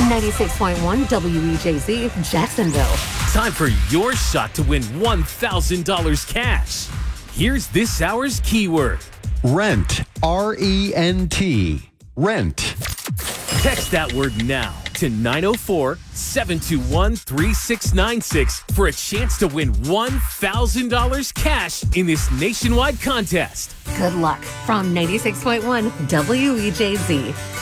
96.1 WEJZ, Jacksonville. Time for your shot to win $1,000 cash. Here's this hour's keyword. Rent. R-E-N-T. Rent. Text that word now to 904-721-3696 for a chance to win $1,000 cash in this nationwide contest. Good luck from 96.1 WEJZ.